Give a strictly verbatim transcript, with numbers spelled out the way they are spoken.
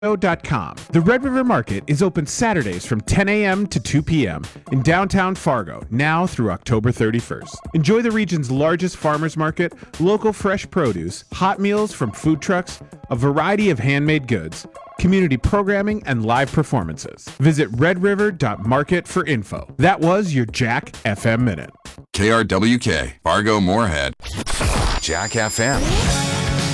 dot com. The Red River Market is open Saturdays from ten a.m. to two p.m. in downtown Fargo, now through October thirty-first. Enjoy the region's largest farmers market, local fresh produce, hot meals from food trucks, a variety of handmade goods, community programming, and live performances. Visit red river dot market for info. That was your Jack F M Minute. K R W K, Fargo Moorhead, Jack F M.